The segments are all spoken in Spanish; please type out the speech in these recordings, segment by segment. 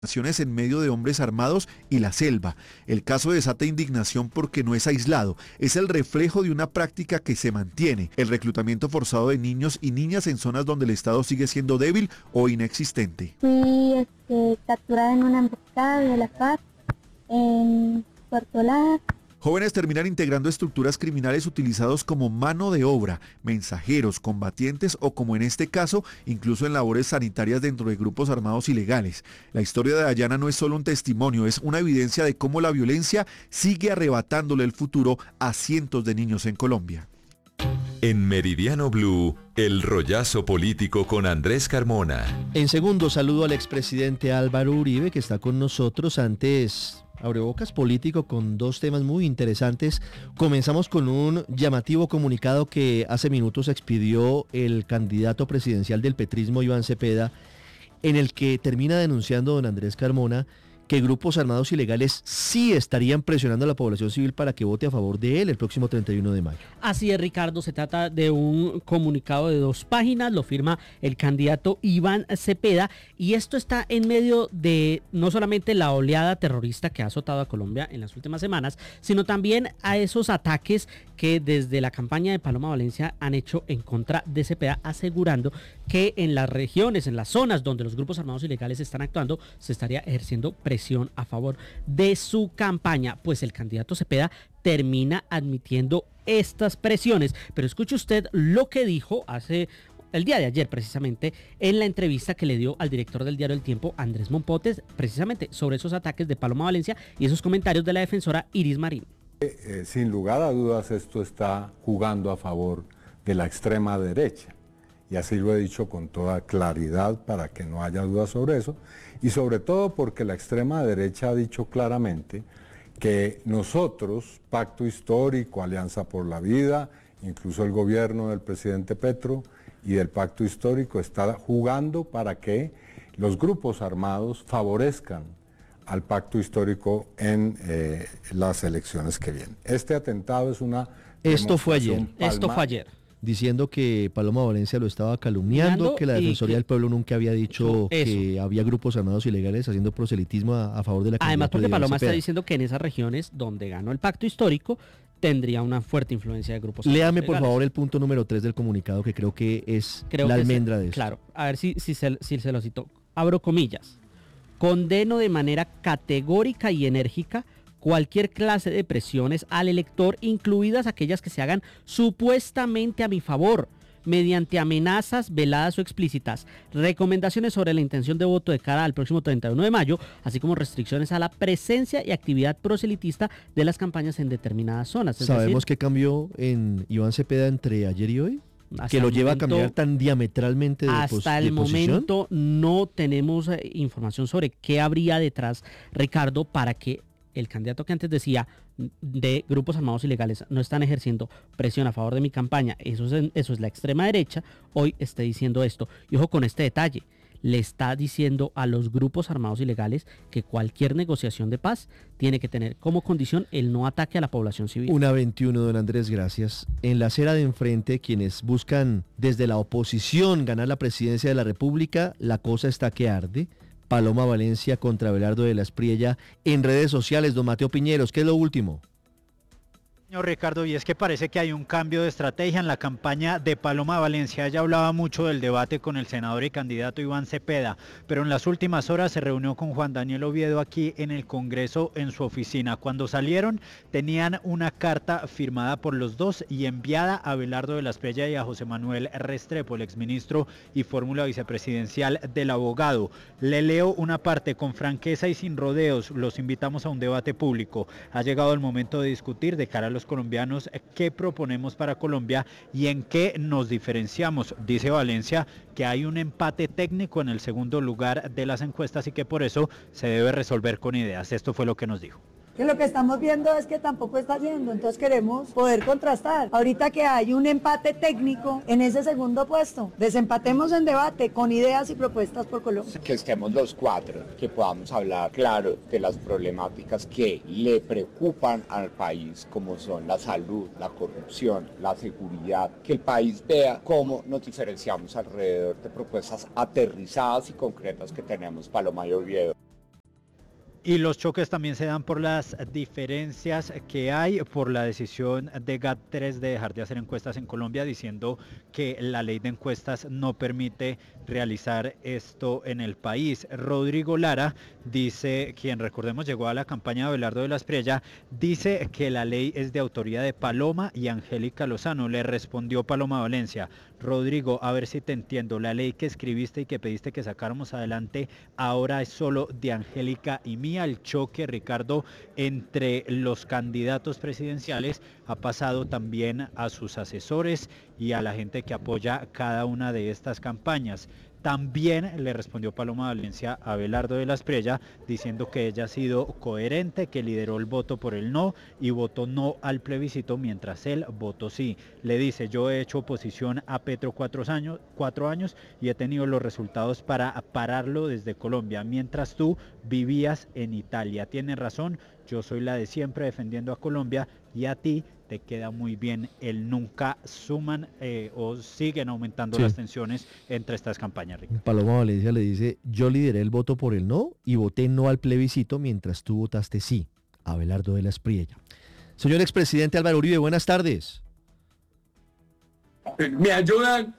En medio de hombres armados y la selva. El caso desata indignación porque no es aislado, es el reflejo de una práctica que se mantiene, el reclutamiento forzado de niños y niñas en zonas donde el Estado sigue siendo débil o inexistente. Fui capturada en una emboscada de la FARC en Puerto Lara. Jóvenes terminan integrando estructuras criminales utilizados como mano de obra, mensajeros, combatientes o, como en este caso, incluso en labores sanitarias dentro de grupos armados ilegales. La historia de Dayana no es solo un testimonio, es una evidencia de cómo la violencia sigue arrebatándole el futuro a cientos de niños en Colombia. En Meridiano Blue, el rollazo político con Andrés Carmona. En segundo, saludo al expresidente Álvaro Uribe, que está con nosotros. Antes, abrebocas político con dos temas muy interesantes. Comenzamos con un llamativo comunicado que hace minutos expidió el candidato presidencial del petrismo, Iván Cepeda, en el que termina denunciando don Andrés Carmona que grupos armados ilegales sí estarían presionando a la población civil para que vote a favor de él el próximo 31 de mayo. Así es, Ricardo, se trata de un comunicado de 2 páginas, lo firma el candidato Iván Cepeda, y esto está en medio de no solamente la oleada terrorista que ha azotado a Colombia en las últimas semanas, sino también a esos ataques que desde la campaña de Paloma Valencia han hecho en contra de Cepeda, asegurando que en las regiones, en las zonas donde los grupos armados ilegales están actuando, se estaría ejerciendo presión a favor de su campaña. Pues el candidato Cepeda termina admitiendo estas presiones, pero escuche usted lo que dijo el día de ayer precisamente en la entrevista que le dio al director del diario El Tiempo, Andrés Mompotes, precisamente sobre esos ataques de Paloma Valencia y esos comentarios de la defensora Iris Marín. Sin lugar a dudas, esto está jugando a favor de la extrema derecha. Y así lo he dicho con toda claridad para que no haya dudas sobre eso. Y sobre todo porque la extrema derecha ha dicho claramente que nosotros, Pacto Histórico, Alianza por la Vida, incluso el gobierno del presidente Petro y del Pacto Histórico está jugando para que los grupos armados favorezcan al Pacto Histórico en las elecciones que vienen. Este atentado es una... Esto fue ayer. Diciendo que Paloma Valencia lo estaba calumniando, que la Defensoría del Pueblo nunca había dicho que había grupos armados ilegales haciendo proselitismo a favor de la candidatura. Además, porque Paloma está diciendo que en esas regiones donde ganó el Pacto Histórico tendría una fuerte influencia de grupos armados ilegales. Léame, por ilegales. favor, el punto número 3 del comunicado, que creo que es la almendra de eso. Claro, a ver si se lo cito. Abro comillas. Condeno de manera categórica y enérgica cualquier clase de presiones al elector, incluidas aquellas que se hagan supuestamente a mi favor, mediante amenazas veladas o explícitas, recomendaciones sobre la intención de voto de cara al próximo 31 de mayo, así como restricciones a la presencia y actividad proselitista de las campañas en determinadas zonas. ¿Sabemos qué cambió en Iván Cepeda entre ayer y hoy? ¿Que lo lleva a cambiar tan diametralmente de posición? Hasta el momento no tenemos información sobre qué habría detrás, Ricardo, para que el candidato que antes decía de grupos armados ilegales no están ejerciendo presión a favor de mi campaña, eso es la extrema derecha, hoy esté diciendo esto. Y ojo con este detalle, le está diciendo a los grupos armados ilegales que cualquier negociación de paz tiene que tener como condición el no ataque a la población civil. 1:21, don Andrés, gracias. En la acera de enfrente, quienes buscan desde la oposición ganar la presidencia de la República, la cosa está que arde. Paloma Valencia contra Abelardo de la Espriella en redes sociales. Don Mateo Piñeros, ¿qué es lo último? Señor Ricardo, y es que parece que hay un cambio de estrategia en la campaña de Paloma Valencia. Ella hablaba mucho del debate con el senador y candidato Iván Cepeda, pero en las últimas horas se reunió con Juan Daniel Oviedo aquí en el Congreso en su oficina. Cuando salieron tenían una carta firmada por los dos y enviada a Abelardo de la Espriella y a José Manuel Restrepo, el exministro y fórmula vicepresidencial del abogado. Le leo una parte: con franqueza y sin rodeos, los invitamos a un debate público. Ha llegado el momento de discutir de cara a los colombianos qué proponemos para Colombia y en qué nos diferenciamos. Dice Valencia que hay un empate técnico en el segundo lugar de las encuestas y que por eso se debe resolver con ideas. Esto fue lo que nos dijo. Que lo que estamos viendo es que tampoco está yendo, entonces queremos poder contrastar. Ahorita que hay un empate técnico en ese segundo puesto, desempatemos en debate con ideas y propuestas por Colombia. Que estemos los cuatro, que podamos hablar claro de las problemáticas que le preocupan al país, como son la salud, la corrupción, la seguridad, que el país vea cómo nos diferenciamos alrededor de propuestas aterrizadas y concretas que tenemos Paloma y Oviedo. Y los choques también se dan por las diferencias que hay por la decisión de GAT3 de dejar de hacer encuestas en Colombia, diciendo que la ley de encuestas no permite realizar esto en el país. Rodrigo Lara dice, quien recordemos llegó a la campaña de Abelardo de la Espriella, dice que la ley es de autoría de Paloma y Angélica Lozano. Le respondió Paloma Valencia: Rodrigo, a ver si te entiendo, la ley que escribiste y que pediste que sacáramos adelante ahora es solo de Angélica y mía. El choque, Ricardo, entre los candidatos presidenciales ha pasado también a sus asesores y a la gente que apoya cada una de estas campañas. También le respondió Paloma Valencia a Abelardo de la Espriella diciendo que ella ha sido coherente, que lideró el voto por el no y votó no al plebiscito mientras él votó sí. Le dice: yo he hecho oposición a Petro 4 años y he tenido los resultados para pararlo desde Colombia, mientras tú vivías en Italia. Tienes razón, yo soy la de siempre defendiendo a Colombia y a ti te queda muy bien el nunca suman o siguen aumentando las tensiones entre estas campañas, Ricardo. Paloma Valencia le dice: yo lideré el voto por el no y voté no al plebiscito mientras tú votaste sí. Abelardo de la Espriella. Señor expresidente Álvaro Uribe, buenas tardes. Me ayudan.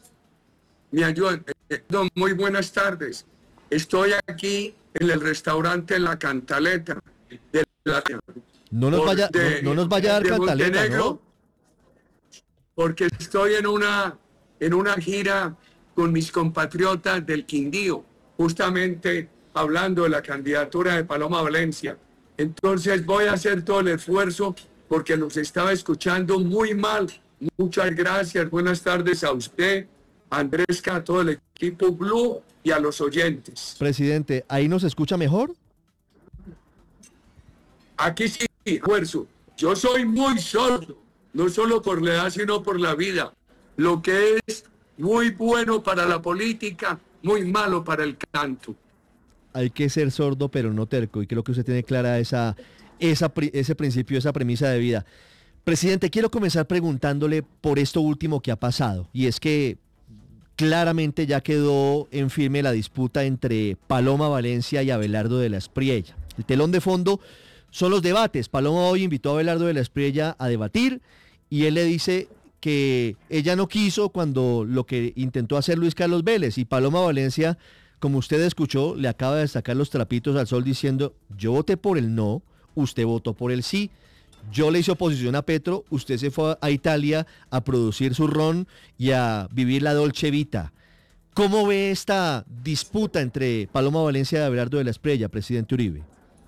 Muy buenas tardes. Estoy aquí en el restaurante La Cantaleta de la... No nos vaya a dar cantaleta, ¿no? Porque estoy en una gira con mis compatriotas del Quindío, justamente hablando de la candidatura de Paloma Valencia. Entonces voy a hacer todo el esfuerzo porque nos estaba escuchando muy mal. Muchas gracias, buenas tardes a usted, a Andresca, a todo el equipo Blue y a los oyentes. Presidente, ¿ahí nos escucha mejor? Aquí sí, esfuerzo. Yo soy muy sordo, no solo por la edad, sino por la vida. Lo que es muy bueno para la política, muy malo para el canto. Hay que ser sordo, pero no terco, y creo que usted tiene clara ese principio, esa premisa de vida. Presidente, quiero comenzar preguntándole por esto último que ha pasado, y es que claramente ya quedó en firme la disputa entre Paloma Valencia y Abelardo de la Espriella. El telón de fondo son los debates. Paloma hoy invitó a Abelardo de la Espriella a debatir y él le dice que ella no quiso cuando lo que intentó hacer Luis Carlos Vélez, y Paloma Valencia, como usted escuchó, le acaba de sacar los trapitos al sol diciendo: yo voté por el no, usted votó por el sí. Yo le hice oposición a Petro, usted se fue a Italia a producir su ron y a vivir la Dolce Vita. ¿Cómo ve esta disputa entre Paloma Valencia y Abelardo de la Espriella, presidente Uribe?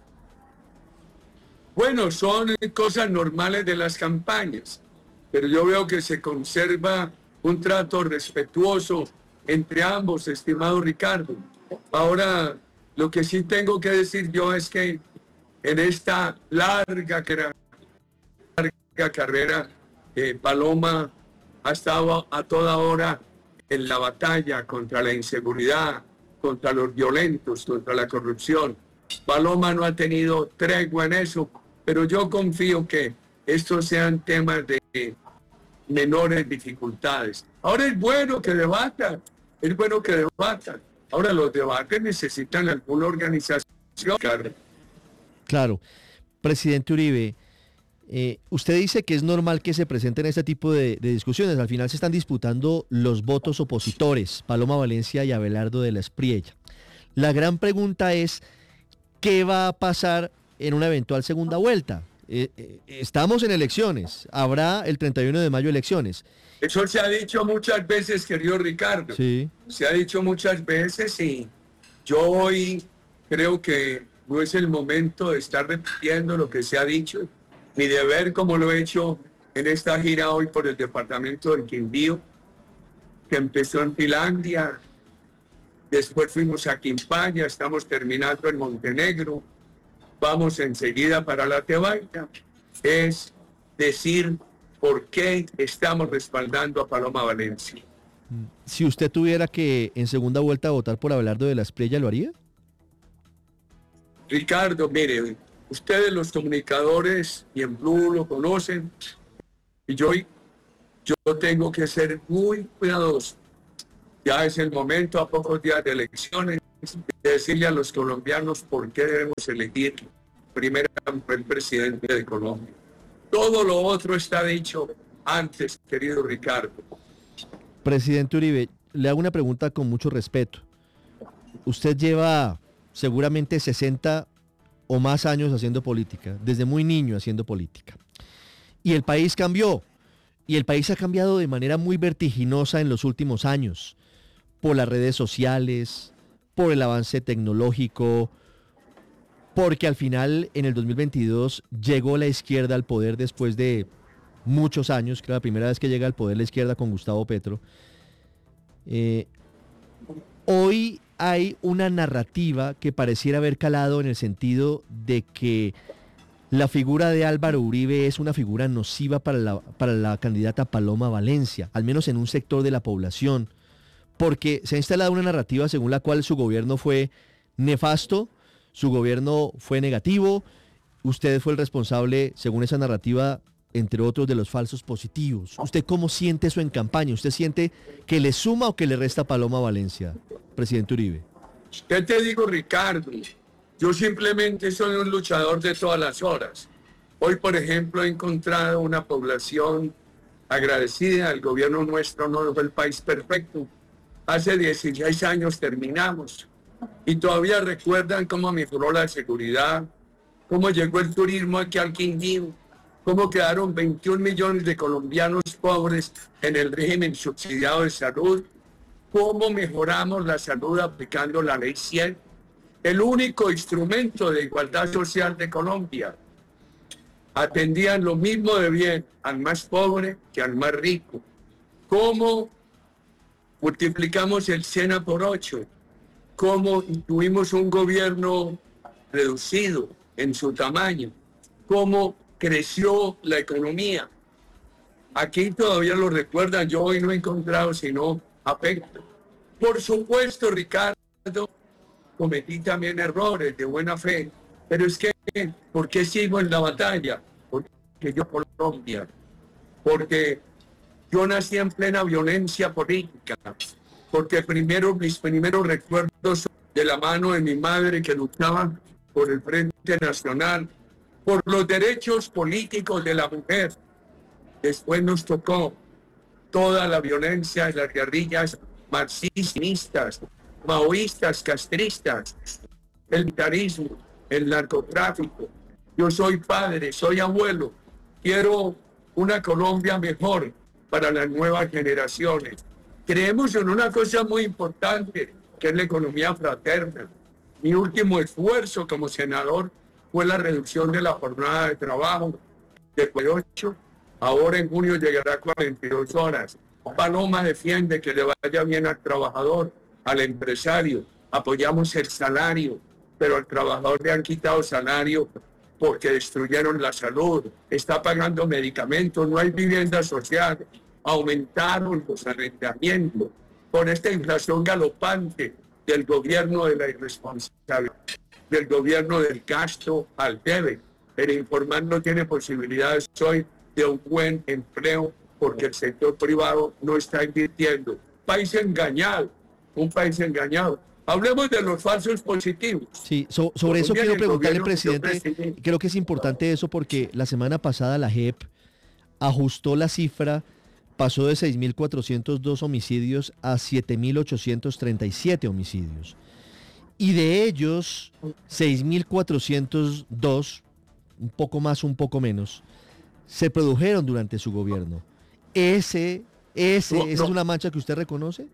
Bueno, son cosas normales de las campañas, pero yo veo que se conserva un trato respetuoso entre ambos, estimado Ricardo. Ahora, lo que sí tengo que decir yo es que en esta larga carrera, Paloma ha estado a toda hora en la batalla contra la inseguridad, contra los violentos, contra la corrupción. Paloma no ha tenido tregua en eso, pero yo confío que estos sean temas de menores dificultades. Ahora es bueno que debatan. Ahora los debates necesitan alguna organización. Claro. Presidente Uribe, usted dice que es normal que se presenten este tipo de discusiones. Al final se están disputando los votos opositores, Paloma Valencia y Abelardo de la Espriella. La gran pregunta es: ¿qué va a pasar en una eventual segunda vuelta? Estamos en elecciones, habrá el 31 de mayo elecciones. Eso se ha dicho muchas veces, querido Ricardo. Sí. Se ha dicho muchas veces y yo hoy creo que no es el momento de estar repitiendo lo que se ha dicho. Mi deber, como lo he hecho en esta gira hoy por el departamento del Quindío, que empezó en Finlandia, después fuimos a Quimpaña, estamos terminando en Montenegro, vamos enseguida para la Tebaida, es decir por qué estamos respaldando a Paloma Valencia. Si usted tuviera que en segunda vuelta votar por Abelardo de la Espriella, ¿lo haría? Ricardo, mire, ustedes los comunicadores y en Blue lo conocen, y yo tengo que ser muy cuidadoso. Ya es el momento, a pocos días de elecciones, de decirle a los colombianos por qué debemos elegir primera mujer presidente de Colombia. Todo lo otro está dicho antes, querido Ricardo. Presidente Uribe, le hago una pregunta con mucho respeto. Usted lleva seguramente 60 o más años haciendo política, desde muy niño haciendo política. Y el país cambió, y el país ha cambiado de manera muy vertiginosa en los últimos años, por las redes sociales, por el avance tecnológico, porque al final en el 2022 llegó la izquierda al poder después de muchos años, que era la primera vez que llega al poder la izquierda con Gustavo Petro. Hoy hay una narrativa que pareciera haber calado en el sentido de que la figura de Álvaro Uribe es una figura nociva para la candidata Paloma Valencia, al menos en un sector de la población, porque se ha instalado una narrativa según la cual su gobierno fue nefasto, su gobierno fue negativo, usted fue el responsable, según esa narrativa, entre otros, de los falsos positivos. ¿Usted cómo siente eso en campaña? ¿Usted siente que le suma o que le resta Paloma Valencia, presidente Uribe? ¿Qué te digo, Ricardo? Yo simplemente soy un luchador de todas las horas. Hoy, por ejemplo, he encontrado una población agradecida. El gobierno nuestro no fue el país perfecto. Hace 16 años terminamos. Y todavía recuerdan cómo mejoró la seguridad, cómo llegó el turismo aquí al Quindío, cómo quedaron 21 millones de colombianos pobres en el régimen subsidiado de salud, cómo mejoramos la salud aplicando la Ley 100, el único instrumento de igualdad social de Colombia. Atendían lo mismo de bien al más pobre que al más rico. Cómo multiplicamos el SENA por 8, cómo tuvimos un gobierno reducido en su tamaño, cómo creció la economía. Aquí todavía lo recuerdan, yo hoy no he encontrado sino afecto. Por supuesto, Ricardo, cometí también errores de buena fe, pero es que, ¿por qué sigo en la batalla? Porque yo Colombia, porque yo nací en plena violencia política, porque mis primeros recuerdos de la mano de mi madre que luchaba por el Frente Nacional, por los derechos políticos de la mujer. Después nos tocó toda la violencia de las guerrillas marxistas, maoístas, castristas, el militarismo, el narcotráfico. Yo soy padre, soy abuelo. Quiero una Colombia mejor para las nuevas generaciones. Creemos en una cosa muy importante, que es la economía fraterna. Mi último esfuerzo como senador fue la reducción de la jornada de trabajo de 48. Ahora en junio llegará a 42 horas. Paloma defiende que le vaya bien al trabajador, al empresario. Apoyamos el salario, pero al trabajador le han quitado salario porque destruyeron la salud. Está pagando medicamentos, no hay vivienda social. Aumentaron los arrendamientos por esta inflación galopante del gobierno de la irresponsabilidad, del gobierno del gasto al debe. El informal no tiene posibilidades hoy de un buen empleo porque el sector privado no está invirtiendo. País engañado, un país engañado. Hablemos de los falsos positivos. Sí, sobre eso quiero preguntarle, presidente, creo que es importante eso porque la semana pasada la JEP ajustó la cifra, pasó de 6.402 homicidios a 7.837 homicidios. Y de ellos, 6.402, un poco más, un poco menos, se produjeron durante su gobierno. ¿Esa es una mancha que usted reconoce?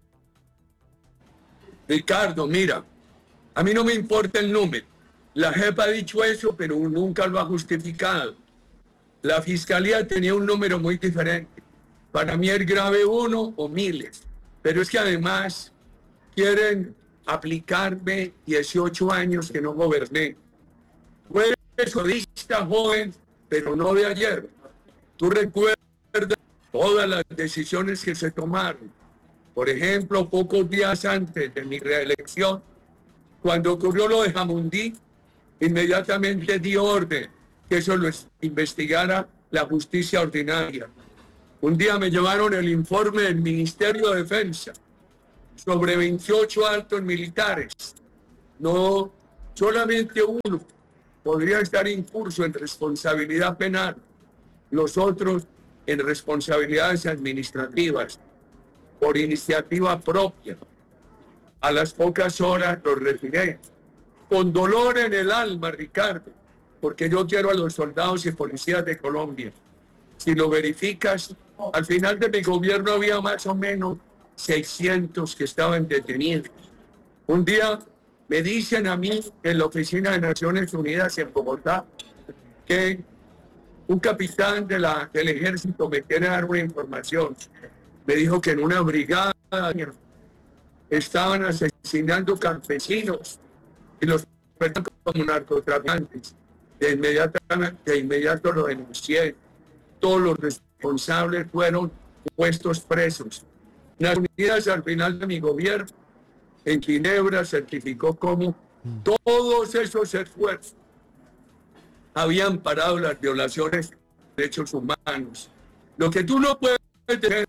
Ricardo, mira, a mí no me importa el número. La JEP ha dicho eso, pero nunca lo ha justificado. La fiscalía tenía un número muy diferente. Para mí es grave 1 o miles. Pero es que además quieren aplicarme 18 años que no goberné. Fue periodista joven, pero no de ayer. Tú recuerdas todas las decisiones que se tomaron. Por ejemplo, pocos días antes de mi reelección, cuando ocurrió lo de Jamundí, inmediatamente di orden que eso lo investigara la justicia ordinaria. Un día me llevaron el informe del Ministerio de Defensa sobre 28 altos militares. No, solamente uno podría estar incurso en responsabilidad penal, los otros en responsabilidades administrativas, por iniciativa propia. A las pocas horas los retiré, con dolor en el alma, Ricardo, porque yo quiero a los soldados y policías de Colombia. Si lo verificas, al final de mi gobierno había más o menos 600 que estaban detenidos. Un día me dicen a mí en la oficina de Naciones Unidas en Bogotá que un capitán del ejército me quiere dar una información. Me dijo que en una brigada estaban asesinando campesinos y los trataban como narcotraficantes. De inmediato lo denuncié. Todos los responsables fueron puestos presos. Naciones Unidas, al final de mi gobierno, en Ginebra, certificó cómo todos esos esfuerzos habían parado las violaciones de derechos humanos. Lo que tú no puedes tener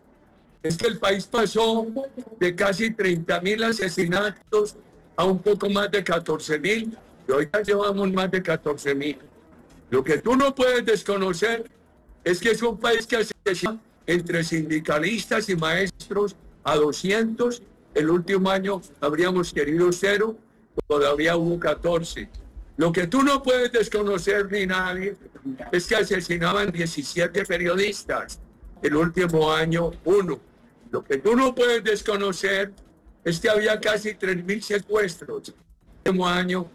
es que el país pasó de casi 30.000 asesinatos a un poco más de 14.000, y hoy ya llevamos más de 14.000. Lo que tú no puedes desconocer es que es un país que asesina entre sindicalistas y maestros a 200. El último año habríamos querido 0, todavía hubo 14. Lo que tú no puedes desconocer ni nadie es que asesinaban 17 periodistas. El último año, 1. Lo que tú no puedes desconocer es que había casi 3.000 secuestros. El último año,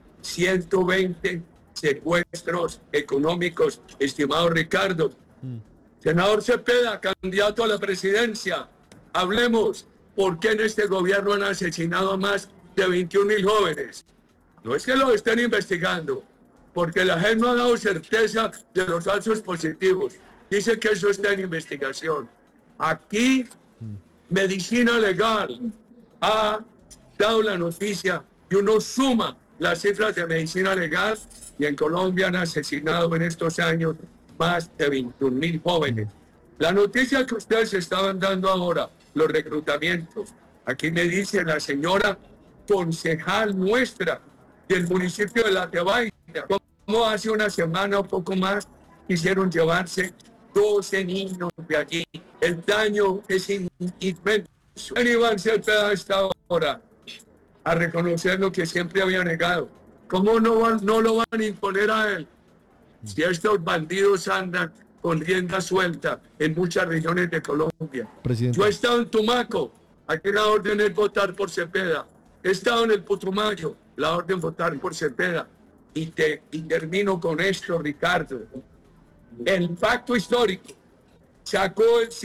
120 secuestros económicos, estimado Ricardo. Senador Cepeda, candidato a la presidencia, hablemos por qué en este gobierno han asesinado a más de 21.000 jóvenes. No es que lo estén investigando, porque la JEP no ha dado certeza de los falsos positivos. Dice que eso está en investigación. Aquí, Medicina Legal ha dado la noticia y uno suma las cifras de Medicina Legal y en Colombia han asesinado en estos años más de 21.000 jóvenes. La noticia que ustedes estaban dando ahora, los reclutamientos, aquí me dice la señora concejal nuestra del municipio de La Tebaida, como hace una semana o poco más quisieron llevarse 12 niños de allí. El daño es inmenso. Iván Cepeda está ahora a reconocer lo que siempre había negado. ¿Cómo no lo van a imponer a él? Si estos bandidos andan con rienda suelta en muchas regiones de Colombia. Presidente. Yo he estado en Tumaco, aquí la orden es votar por Cepeda. He estado en el Putumayo, la orden votar por Cepeda. Y termino con esto, Ricardo. El pacto histórico sacó el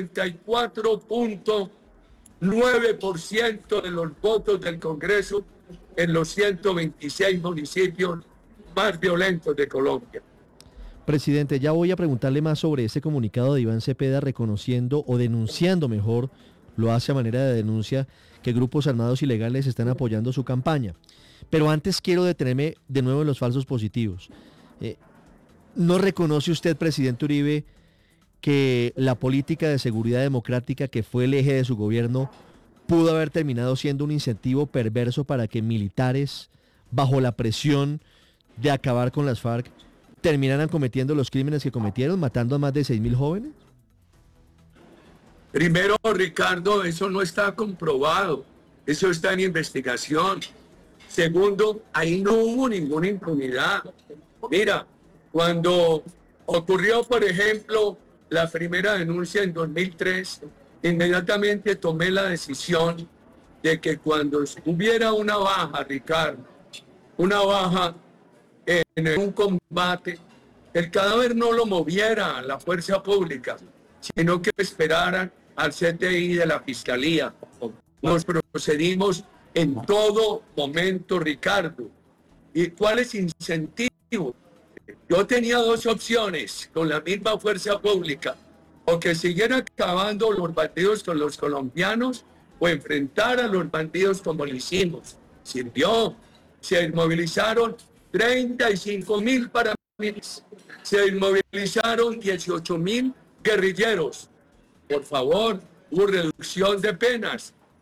54.9% de los votos del Congreso en los 126 municipios más violentos de Colombia. Presidente, ya voy a preguntarle más sobre ese comunicado de Iván Cepeda reconociendo o denunciando mejor, lo hace a manera de denuncia, que grupos armados ilegales están apoyando su campaña. Pero antes quiero detenerme de nuevo en los falsos positivos. ¿No reconoce usted, presidente Uribe, que la política de seguridad democrática que fue el eje de su gobierno pudo haber terminado siendo un incentivo perverso para que militares, bajo la presión de acabar con las FARC, terminaran cometiendo los crímenes que cometieron, matando a más de 6.000 jóvenes? Primero, Ricardo, eso no está comprobado. Eso está en investigación. Segundo, ahí no hubo ninguna impunidad. Mira, cuando ocurrió, por ejemplo, la primera denuncia en 2003, inmediatamente tomé la decisión de que cuando hubiera una baja, Ricardo, una baja en un combate, el cadáver no lo moviera la fuerza pública, sino que esperaran al CTI de la Fiscalía. Nos procedimos en todo momento, Ricardo. ¿Y cuáles incentivos? Yo tenía dos opciones con la misma fuerza pública: o que siguiera acabando los bandidos con los colombianos, o enfrentar a los bandidos como lo hicimos. Sirvió. Se inmovilizaron 35.000 paramilitares. Se inmovilizaron 18.000 guerrilleros. Por favor, hubo reducción de penas.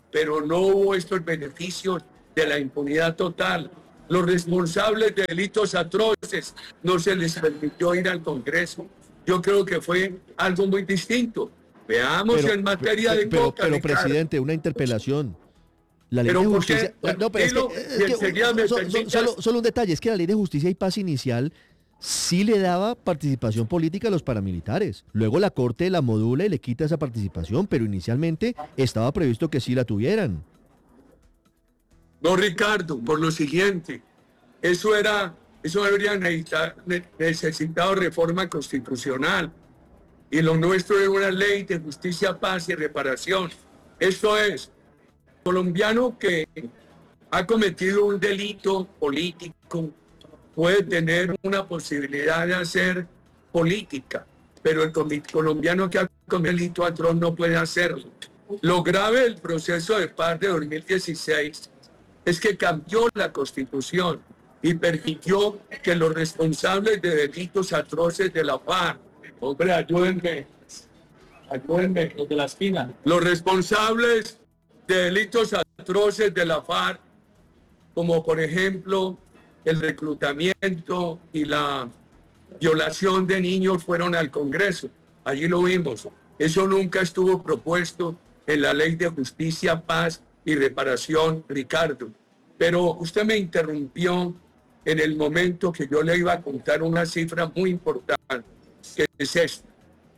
pero no hubo estos beneficios de la impunidad total. Los responsables de delitos atroces no se les permitió ir al Congreso. Yo creo que fue algo muy distinto. Veamos en materia de coca. Pero presidente, una interpelación. La ley de justicia. No, pero solo un detalle, es que la ley de justicia y paz inicial sí le daba participación política a los paramilitares. Luego la Corte la modula y le quita esa participación, pero inicialmente estaba previsto que sí la tuvieran. No, Ricardo, por lo siguiente, eso habría necesitado reforma constitucional. Y lo nuestro es una ley de justicia, paz y reparación. Esto es, colombiano que ha cometido un delito político puede tener una posibilidad de hacer política, pero el colombiano que ha cometido un delito atroz no puede hacerlo. Lo grave del proceso de paz de 2016 es que cambió la Constitución y permitió que los responsables de delitos atroces de la FARC, hombre, ayúdenme, los de la espina, los responsables de delitos atroces de la FARC, como por ejemplo el reclutamiento y la violación de niños, fueron al Congreso. Allí lo vimos. Eso nunca estuvo propuesto en la Ley de Justicia, Paz y Reparación, Ricardo. Pero usted me interrumpió en el momento que yo le iba a contar una cifra muy importante, que es esta.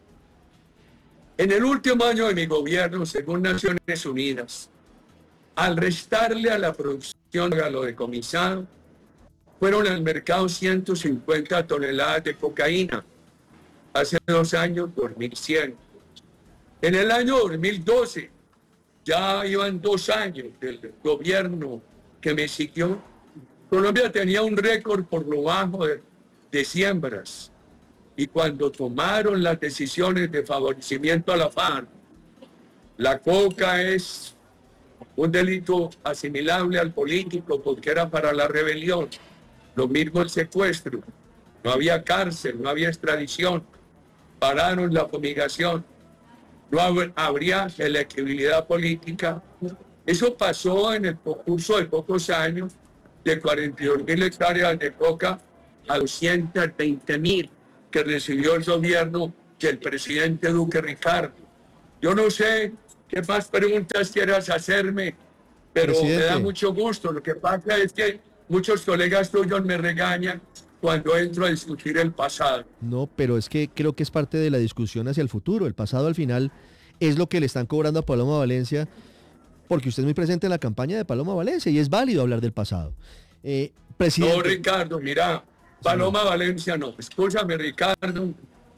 En el último año de mi gobierno, según Naciones Unidas, al restarle a la producción a lo decomisado, fueron al mercado 150 toneladas de cocaína. Hace 2 años, 2.100. En el año 2012, ya iban 2 años del gobierno que me siguió, Colombia tenía un récord por lo bajo de siembras. Y cuando tomaron las decisiones de favorecimiento a la FARC, la coca es un delito asimilable al político porque era para la rebelión. Lo mismo el secuestro. No había cárcel, no había extradición. Pararon la fumigación. No habría elegibilidad política. Eso pasó en el curso de pocos años, de 42.000 hectáreas de coca a 220.000 que recibió el gobierno del presidente Duque, Ricardo. Yo no sé qué más preguntas quieras hacerme, pero presidente, me da mucho gusto. Lo que pasa es que muchos colegas tuyos me regañan cuando entro a discutir el pasado. No, pero es que creo que es parte de la discusión hacia el futuro. El pasado al final es lo que le están cobrando a Paloma Valencia, porque usted es muy presente en la campaña de Paloma Valencia y es válido hablar del pasado. Presidente... No, Ricardo, mira, Paloma Valencia no. Escúchame, Ricardo.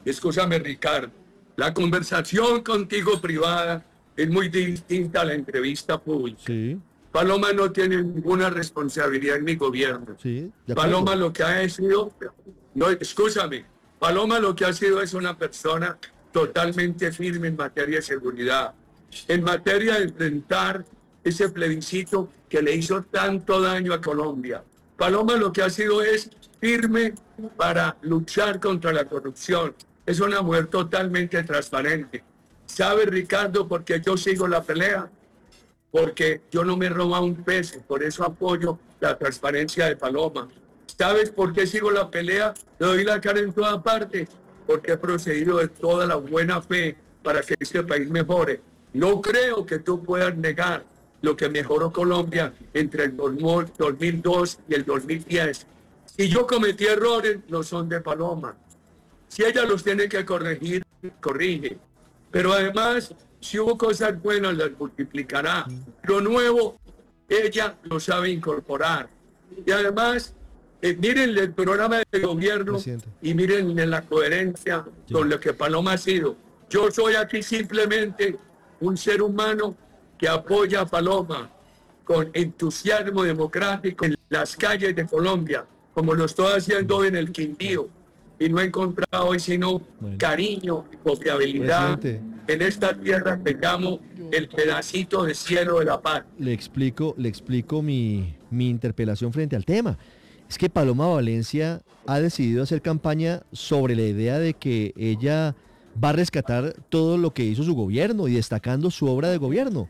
La conversación contigo privada es muy distinta a la entrevista pública. Sí. Paloma no tiene ninguna responsabilidad en mi gobierno. Sí, Paloma lo que ha sido, no, escúchame, Paloma lo que ha sido es una persona totalmente firme en materia de seguridad, en materia de enfrentar ese plebiscito que le hizo tanto daño a Colombia. Paloma lo que ha sido es firme para luchar contra la corrupción. Es una mujer totalmente transparente. ¿Sabe, Ricardo, por qué yo sigo la pelea? Porque yo no me robo un peso, por eso apoyo la transparencia de Paloma. ¿Sabes por qué sigo la pelea? Le doy la cara en toda parte, porque he procedido de toda la buena fe para que este país mejore. No creo que tú puedas negar lo que mejoró Colombia entre el 2002 y el 2010. Si yo cometí errores, no son de Paloma. Si ella los tiene que corregir, corrige. Pero además, si hubo cosas buenas, las multiplicará. Lo nuevo, ella lo sabe incorporar. Y además, miren el programa de gobierno y miren la coherencia con lo que Paloma ha sido. Yo soy aquí simplemente un ser humano que apoya a Paloma con entusiasmo democrático en las calles de Colombia, como lo estoy haciendo en el Quindío. Y no he encontrado hoy sino cariño y confiabilidad. En esta tierra que llamo el pedacito de cielo de la paz. Le explico mi interpelación frente al tema. Es que Paloma Valencia ha decidido hacer campaña sobre la idea de que ella va a rescatar todo lo que hizo su gobierno y destacando su obra de gobierno.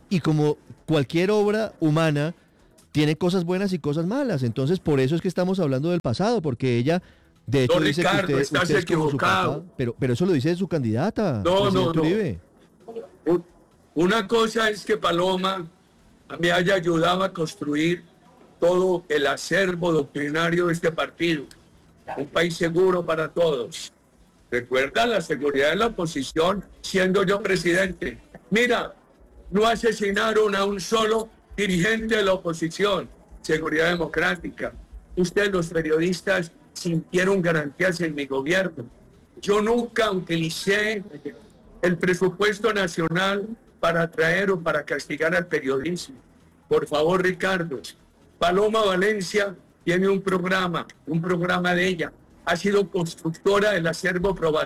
Y como cualquier obra humana, tiene cosas buenas y cosas malas. Entonces, por eso es que estamos hablando del pasado, porque ella, de hecho, No, dice Ricardo, que estás usted es como su equivocado. papá, pero eso lo dice su candidata, presidente Uribe. Una cosa es que Paloma me haya ayudado a construir todo el acervo doctrinario de este partido. Un país seguro para todos. Recuerda la seguridad de la oposición siendo yo presidente. Mira, no asesinaron a un solo dirigente de la oposición. Seguridad democrática. Ustedes los periodistas sintieron garantías en mi gobierno. Yo nunca utilicé el presupuesto nacional para atraer o para castigar al periodismo. Por favor, Ricardo, Paloma Valencia tiene un programa de ella. Ha sido constructora del acervo probatorio.